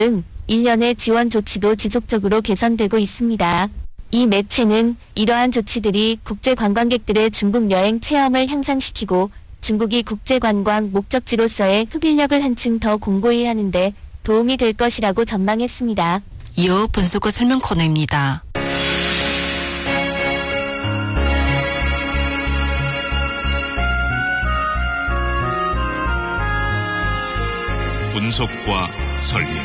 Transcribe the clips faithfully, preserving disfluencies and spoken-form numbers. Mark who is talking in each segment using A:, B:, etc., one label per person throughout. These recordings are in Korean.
A: 등 일련의 지원 조치도 지속적으로 개선되고 있습니다. 이 매체는 이러한 조치들이 국제 관광객들의 중국 여행 체험을 향상시키고 중국이 국제관광 목적지로서의 흡인력을 한층 더 공고히 하는 데 도움이 될 것이라고 전망했습니다.
B: 이어 분석과 설명 코너입니다.
C: 분석과 설명.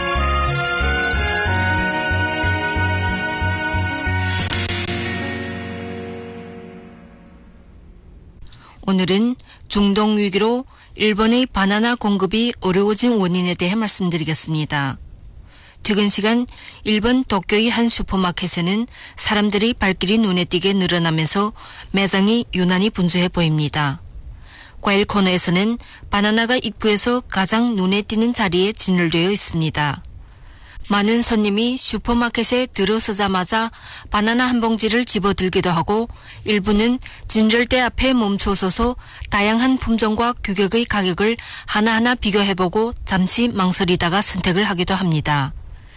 B: 오늘은 중동 위기로 일본의 바나나 공급이 어려워진 원인에 대해 말씀드리겠습니다. 퇴근 시간 일본 도쿄의 한 슈퍼마켓에는 사람들이 발길이 눈에 띄게 늘어나면서 매장이 유난히 분주해 보입니다. 과일 코너에서는 바나나가 입구에서 가장 눈에 띄는 자리에 진열되어 있습니다. 많은 손님이 슈퍼마켓에 들어서자마자 바나나 한 봉지를 집어들기도 하고 일부는 진열대 앞에 멈춰서서 다양한 품종과 규격의 가격을 하나하나 비교해보고 잠시 망설이다가 선택을 하기도 합니다.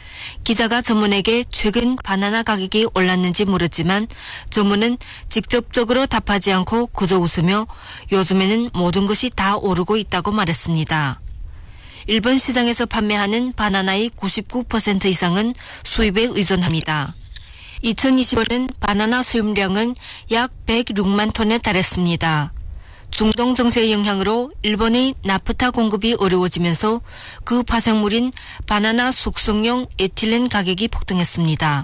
B: 기자가 전문에게 최근 바나나 가격이 올랐는지 물었지만 전문은 직접적으로 답하지 않고 그저 웃으며 요즘에는 모든 것이 다 오르고 있다고 말했습니다. 일본 시장에서 판매하는 바나나의 구십구 퍼센트 이상은 수입에 의존합니다. 이천이십오 년 바나나 수입량은 약 백육만 톤에 달했습니다. 중동 정세의 영향으로 일본의 나프타 공급이 어려워지면서 그 파생물인 바나나 숙성용 에틸렌 가격이 폭등했습니다.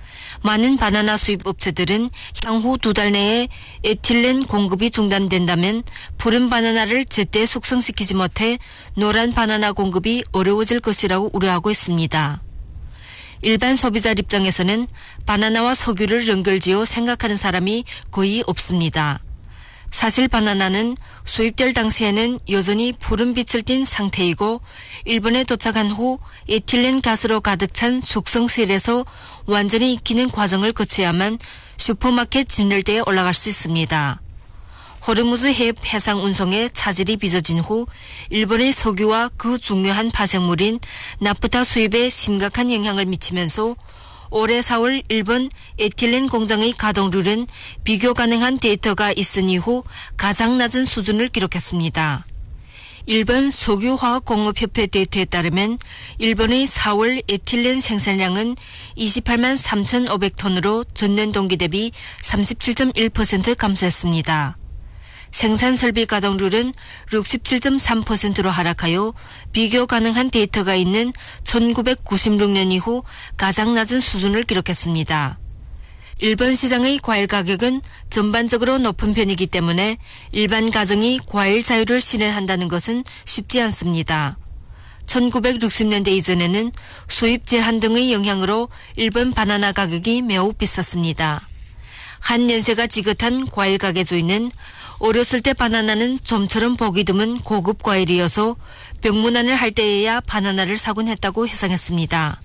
B: 많은 바나나 수입 업체들은 향후 두 달 내에 에틸렌 공급이 중단된다면 푸른 바나나를 제때 숙성시키지 못해 노란 바나나 공급이 어려워질 것이라고 우려하고 있습니다. 일반 소비자 입장에서는 바나나와 석유를 연결지어 생각하는 사람이 거의 없습니다. 사실 바나나는 수입될 당시에는 여전히 푸른 빛을 띤 상태이고 일본에 도착한 후 에틸렌 가스로 가득 찬 숙성실에서 완전히 익히는 과정을 거쳐야만 슈퍼마켓 진열대에 올라갈 수 있습니다. 호르무즈 해협 해상 운송에 차질이 빚어진 후 일본의 석유와 그 중요한 파생물인 나프타 수입에 심각한 영향을 미치면서 올해 사월 일본 에틸렌 공장의 가동률은 비교 가능한 데이터가 있은 이후 가장 낮은 수준을 기록했습니다. 일본 석유화학공업협회 데이터에 따르면 일본의 사월 에틸렌 생산량은 이십팔만 삼천오백 톤으로 전년 동기 대비 삼십칠 점 일 퍼센트 감소했습니다. 생산 설비 가동률은 육십칠 점 삼 퍼센트로 하락하여 비교 가능한 데이터가 있는 천구백구십육 년 이후 가장 낮은 수준을 기록했습니다. 일본 시장의 과일 가격은 전반적으로 높은 편이기 때문에 일반 가정이 과일 자유를 실현한다는 것은 쉽지 않습니다. 천구백육십 년대 이전에는 수입 제한 등의 영향으로 일본 바나나 가격이 매우 비쌌습니다. 한 연세가 지긋한 과일 가게 주인은 어렸을 때 바나나는 좀처럼 보기 드문 고급 과일이어서 병문안을 할 때에야 바나나를 사곤 했다고 회상했습니다.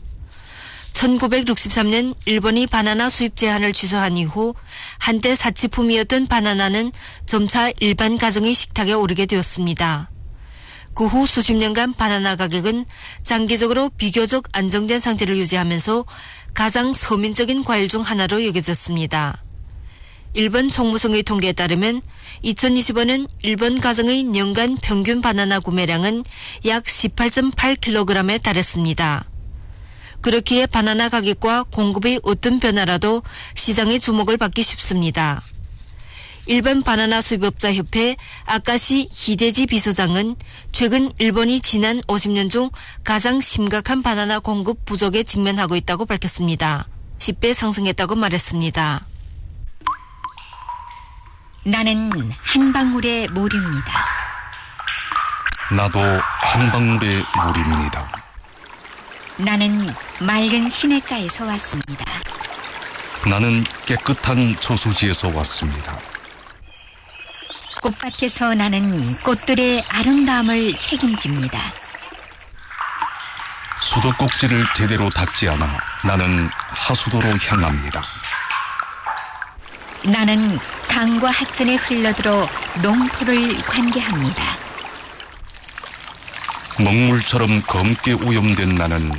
B: 천구백육십삼 년 일본이 바나나 수입 제한을 취소한 이후 한때 사치품이었던 바나나는 점차 일반 가정의 식탁에 오르게 되었습니다. 그 후 수십 년간 바나나 가격은 장기적으로 비교적 안정된 상태를 유지하면서 가장 서민적인 과일 중 하나로 여겨졌습니다. 일본 총무성의 통계에 따르면 이천이십오 년 일본 가정의 연간 평균 바나나 구매량은 약 십팔 점 팔 킬로그램에 달했습니다. 그렇기에 바나나 가격과 공급의 어떤 변화라도 시장의 주목을 받기 쉽습니다. 일본 바나나 수입업자 협회 아카시 히데지 비서장은 최근 일본이 지난 오십 년 중 가장 심각한 바나나 공급 부족에 직면하고 있다고 밝혔습니다. 십 배 상승했다고 말했습니다.
D: 나는 한 방울의 물입니다.
E: 나도 한 방울의 물입니다.
D: 나는 맑은 시냇가에서 왔습니다.
E: 나는 깨끗한 저수지에서 왔습니다.
D: 꽃밭에서 나는 꽃들의 아름다움을 책임집니다.
E: 수도꼭지를 제대로 닫지 않아 나는 하수도로 향합니다.
D: 나는 강과 하천에 흘러들어 농토를 관계합니다.
E: 먹물처럼 검게 오염된 나는